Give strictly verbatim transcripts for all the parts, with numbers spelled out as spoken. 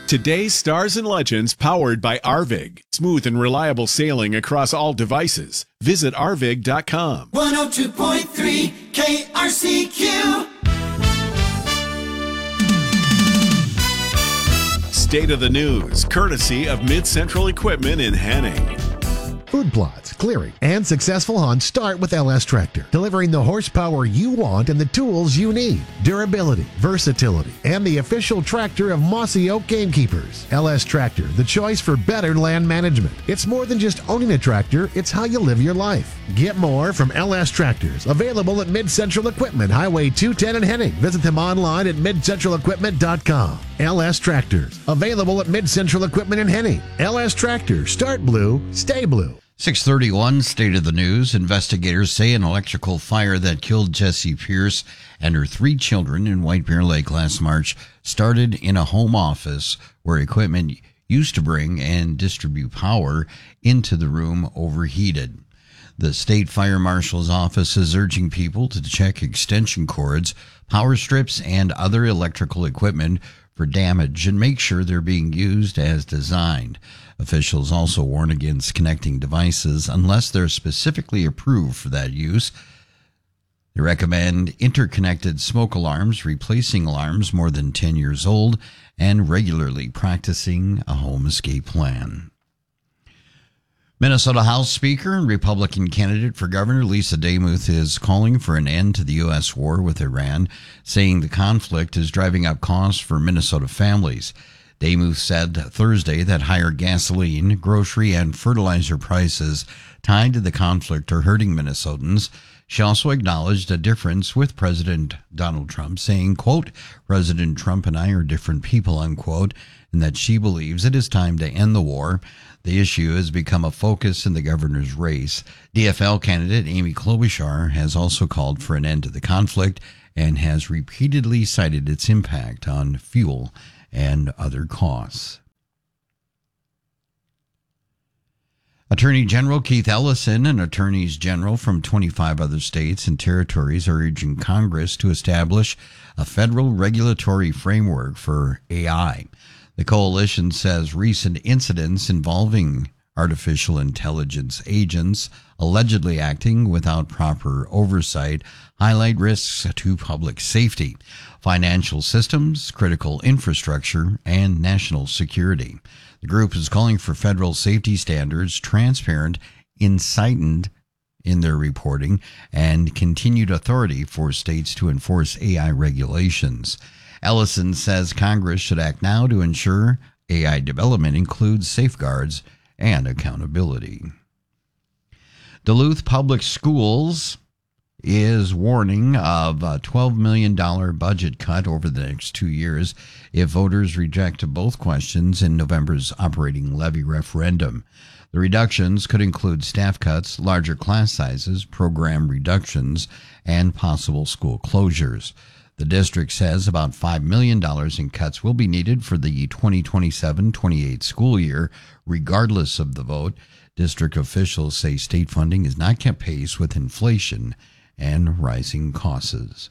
Today's Stars and Legends powered by Arvig. Smooth and reliable sailing across all devices. Visit arvig dot com. one oh two point three K R C Q. State of the News, courtesy of Mid-Central Equipment in Henning. Food plots, clearing, and successful hunts start with L S Tractor, delivering the horsepower you want and the tools you need. Durability, versatility, and the official tractor of Mossy Oak Gamekeepers. L S Tractor, the choice for better land management. It's more than just owning a tractor, it's how you live your life. Get more from L S Tractors, available at Mid-Central Equipment, Highway two ten in Henning. Visit them online at mid central equipment dot com. L S Tractors, available at Mid-Central Equipment in Henning. L S Tractors, start blue, stay blue. six thirty-one, State of the News. Investigators say an electrical fire that killed Jessie Pierce and her three children in White Bear Lake last March started in a home office where equipment used to bring and distribute power into the room overheated. The state fire marshal's office is urging people to check extension cords, power strips, and other electrical equipment for damage and make sure they're being used as designed. Officials also warn against connecting devices unless they're specifically approved for that use. They recommend interconnected smoke alarms, replacing alarms more than ten years old, and regularly practicing a home escape plan. Minnesota House Speaker and Republican candidate for governor Lisa Demuth is calling for an end to the U S war with Iran, saying the conflict is driving up costs for Minnesota families. Demuth said Thursday that higher gasoline, grocery, and fertilizer prices tied to the conflict are hurting Minnesotans. She also acknowledged a difference with President Donald Trump, saying, quote, President Trump and I are different people, unquote, and that she believes it is time to end the war. The issue has become a focus in the governor's race. D F L candidate Amy Klobuchar has also called for an end to the conflict and has repeatedly cited its impact on fuel and other costs. Attorney General Keith Ellison and attorneys general from twenty-five other states and territories are urging Congress to establish a federal regulatory framework for A I. The coalition says recent incidents involving artificial intelligence agents allegedly acting without proper oversight highlight risks to public safety, financial systems, critical infrastructure, and national security. The group is calling for federal safety standards, transparent, incisive in their reporting, and continued authority for states to enforce A I regulations. Ellison says Congress should act now to ensure A I development includes safeguards and accountability. Duluth Public Schools is warning of a twelve million dollars budget cut over the next two years if voters reject both questions in November's operating levy referendum. The reductions could include staff cuts, larger class sizes, program reductions, and possible school closures. The district says about five million dollars in cuts will be needed for the twenty twenty-seven twenty-eight school year, regardless of the vote. District officials say state funding has not kept pace with inflation and rising costs.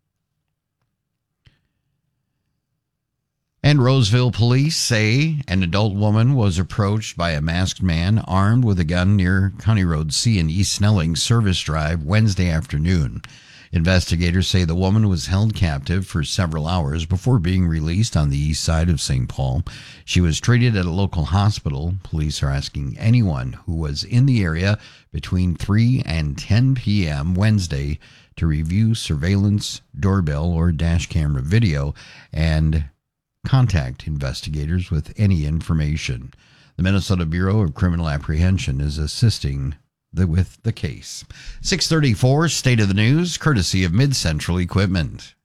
And Roseville police say an adult woman was approached by a masked man armed with a gun near County Road C in East Snelling Service Drive Wednesday afternoon. Investigators say the woman was held captive for several hours before being released on the east side of Saint Paul. She was treated at a local hospital. Police are asking anyone who was in the area between three and ten p.m. Wednesday to review surveillance, doorbell, or dash camera video and contact investigators with any information. The Minnesota Bureau of Criminal Apprehension is assisting The, with the case. six thirty-four, State of the News, courtesy of Mid-Central Equipment.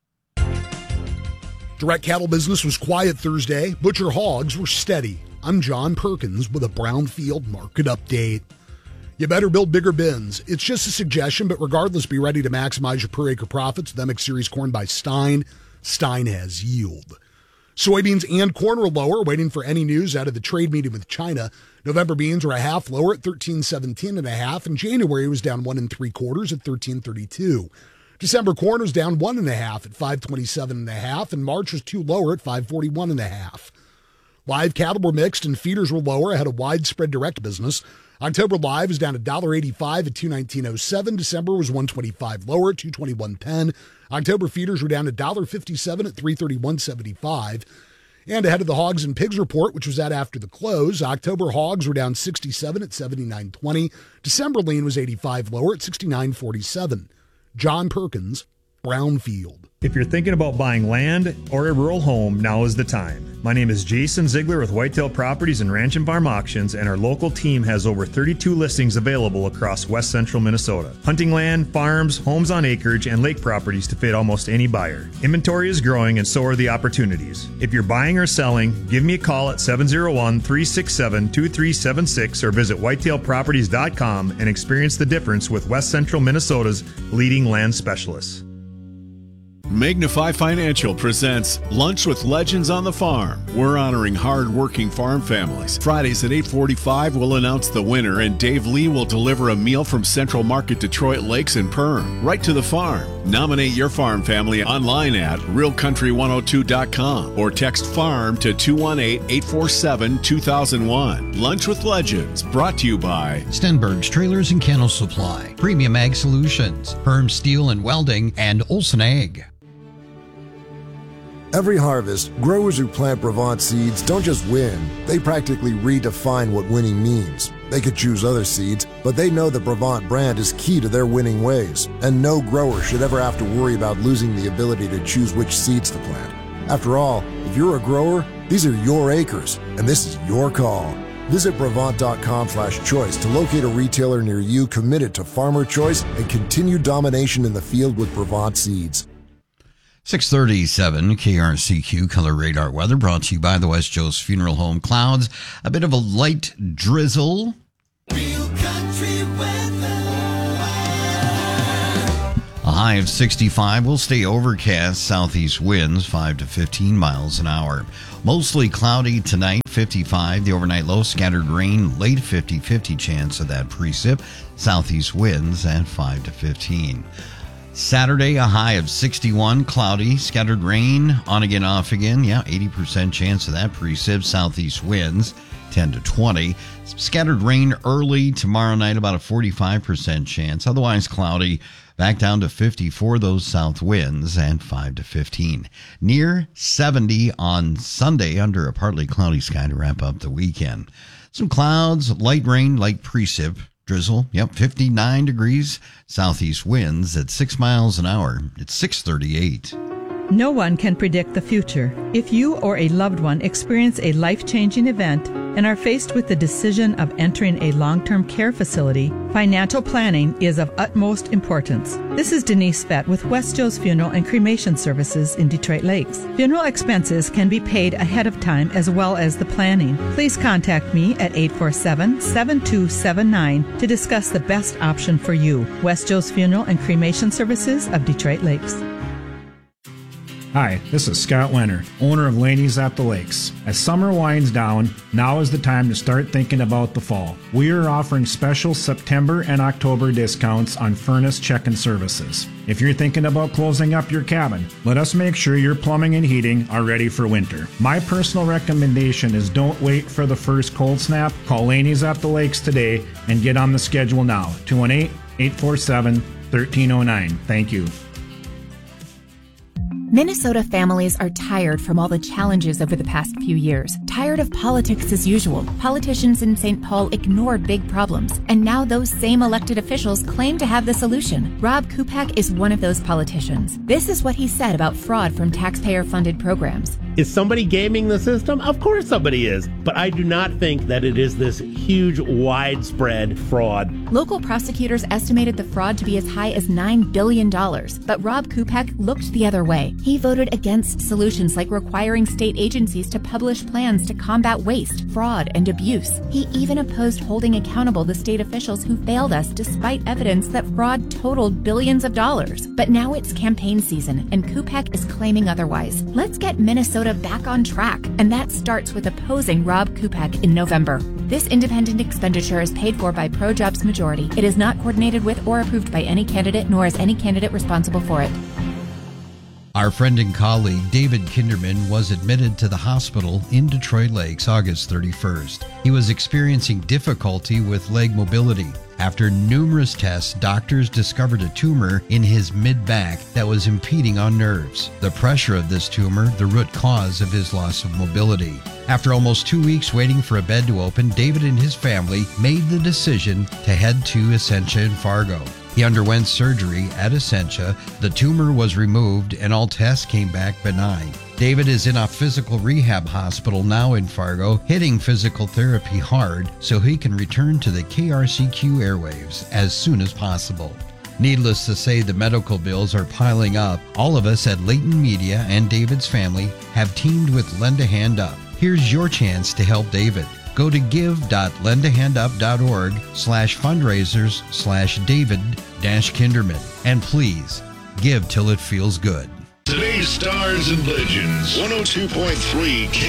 Direct cattle business was quiet Thursday. Butcher hogs were steady. I'm John Perkins with a Brownfield market update. You better build bigger bins. It's just a suggestion, but regardless, be ready to maximize your per acre profits with M X Series corn by Stein. Stein has yield. Soybeans and corn were lower, waiting for any news out of the trade meeting with China. November beans were a half lower at thirteen seventeen and a half, and January was down one and three quarters at thirteen thirty-two. December corn was down one and a half at five twenty-seven and a half, and March was two lower at five forty-one and a half. Live cattle were mixed and feeders were lower ahead of widespread direct business. October live is down to one dollar eighty-five at two nineteen oh seven. December was one twenty-five lower at two twenty-one ten. October feeders were down to one dollar fifty-seven at three thirty-one seventy-five. And ahead of the hogs and pigs report, which was at after the close, October hogs were down sixty-seven at seventy-nine twenty. December lean was eighty-five lower at sixty-nine forty-seven. John Perkins, Brownfield. If you're thinking about buying land or a rural home, now is the time. My name is Jason Ziegler with Whitetail Properties and Ranch and Farm Auctions, and our local team has over thirty-two listings available across west central Minnesota. Hunting land, farms, homes on acreage, and lake properties to fit almost any buyer. Inventory is growing and so are the opportunities. If you're buying or selling, give me a call at seven oh one, three six seven, two three seven six or visit whitetail properties dot com and experience the difference with west central Minnesota's leading land specialists. Magnify Financial presents Lunch with Legends on the Farm. We're honoring hard-working farm families. Fridays at eight forty-five, we'll announce the winner, and Dave Lee will deliver a meal from Central Market Detroit Lakes and Perm, right to the farm. Nominate your farm family online at real country one oh two dot com or text FARM to two one eight, eight four seven, two thousand one. Lunch with Legends, brought to you by Stenberg's Trailers and Kennel Supply, Premium Ag Solutions, Perm Steel and Welding, and Olson Ag. Every harvest, growers who plant Brevant seeds don't just win, they practically redefine what winning means. They could choose other seeds, but they know the Brevant brand is key to their winning ways, and no grower should ever have to worry about losing the ability to choose which seeds to plant. After all, if you're a grower, these are your acres, and this is your call. Visit Brevant dot com slash choice to locate a retailer near you committed to farmer choice and continued domination in the field with Brevant seeds. six thirty-seven K R C Q Color Radar Weather brought to you by the West Joe's Funeral Home. Clouds, a bit of a light drizzle. Real country weather. A high of sixty-five will stay overcast. Southeast winds five to fifteen miles an hour. Mostly cloudy tonight, fifty-five. The overnight low, scattered rain, late fifty-fifty chance of that precip. Southeast winds at five to fifteen. Saturday, a high of sixty-one, cloudy, scattered rain, on again, off again. Yeah, eighty percent chance of that precip. Southeast winds, ten to twenty. Scattered rain early tomorrow night, about a forty-five percent chance. Otherwise cloudy, back down to fifty-four, those south winds, and five to fifteen. Near seventy on Sunday, under a partly cloudy sky to wrap up the weekend. Some clouds, light rain, light precip. Drizzle, yep, fifty-nine degrees. Southeast winds at six miles an hour. It's six thirty-eight. No one can predict the future. If you or a loved one experience a life-changing event and are faced with the decision of entering a long-term care facility, financial planning is of utmost importance. This is Denise Fett with West Joe's Funeral and Cremation Services in Detroit Lakes. Funeral expenses can be paid ahead of time as well as the planning. Please contact me at eight four seven, seven two seven nine to discuss the best option for you. West Joe's Funeral and Cremation Services of Detroit Lakes. Hi, this is Scott Leonard, owner of Laney's at the Lakes. As summer winds down, now is the time to start thinking about the fall. We are offering special September and October discounts on furnace check-in services. If you're thinking about closing up your cabin, let us make sure your plumbing and heating are ready for winter. My personal recommendation is don't wait for the first cold snap. Call Laney's at the Lakes today and get on the schedule now. two one eight, eight four seven, one three zero nine. Thank you. Minnesota families are tired from all the challenges over the past few years. Tired of politics as usual. Politicians in Saint Paul ignore big problems, and now those same elected officials claim to have the solution. Rob Kupak is one of those politicians. This is what he said about fraud from taxpayer-funded programs. Is somebody gaming the system? Of course somebody is. But I do not think that it is this huge, widespread fraud. Local prosecutors estimated the fraud to be as high as nine billion dollars, but Rob Kupak looked the other way. He voted against solutions like requiring state agencies to publish plans to combat waste, fraud, and abuse. He even opposed holding accountable the state officials who failed us despite evidence that fraud totaled billions of dollars. But now it's campaign season, and Kupak is claiming otherwise. Let's get Minnesota back on track, and that starts with opposing Rob Kupak in November. This independent expenditure is paid for by ProJobs Majority. It is not coordinated with or approved by any candidate, nor is any candidate responsible for it. Our friend and colleague David Kinderman was admitted to the hospital in Detroit Lakes August thirty-first. He was experiencing difficulty with leg mobility. After numerous tests, doctors discovered a tumor in his mid-back that was impeding on nerves. The pressure of this tumor, the root cause of his loss of mobility. After almost two weeks waiting for a bed to open, David and his family made the decision to head to Essentia in Fargo. He underwent surgery at Essentia, the tumor was removed, and all tests came back benign. David is in a physical rehab hospital now in Fargo, hitting physical therapy hard so he can return to the K R C Q airwaves as soon as possible. Needless to say, the medical bills are piling up. All of us at Leighton Media and David's family have teamed with Lend a Hand Up. Here's your chance to help David. Go to give.lendahandup.org slash fundraisers slash David dash Kinderman. And please, give till it feels good. Today's Stars and Legends, one oh two point three K